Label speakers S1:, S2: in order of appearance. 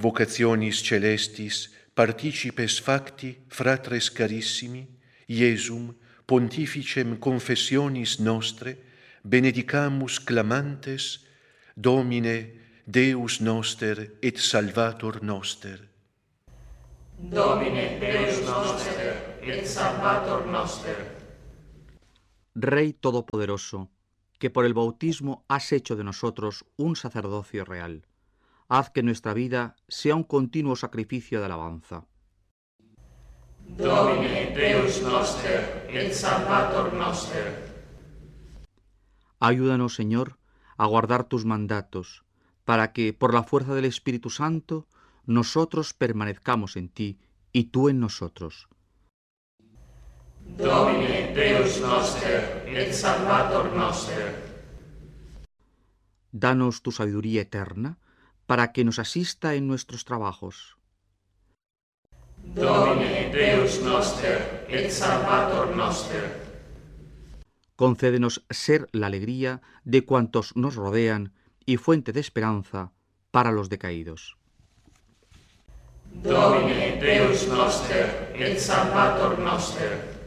S1: vocationis celestis, participes facti, fratres carissimi, Iesum, pontificem confessionis nostre, benedicamus clamantes, Domine, Deus noster et Salvator noster.
S2: Domine, Deus noster et Salvator noster.
S3: Rey Todopoderoso, que por el bautismo has hecho de nosotros un sacerdocio real, haz que nuestra vida sea un continuo sacrificio de alabanza.
S2: Domine, Deus noster et Salvator noster.
S3: Ayúdanos, Señor, a guardar tus mandatos, para que, por la fuerza del Espíritu Santo, nosotros permanezcamos en ti y tú en nosotros.
S2: Domine, Deus noster et Salvator noster.
S3: Danos tu sabiduría eterna, para que nos asista en nuestros trabajos.
S2: Domine, Deus noster et Salvator noster.
S3: Concédenos ser la alegría de cuantos nos rodean y fuente de esperanza para los decaídos.
S2: Domine, Deus noster et Salvator noster.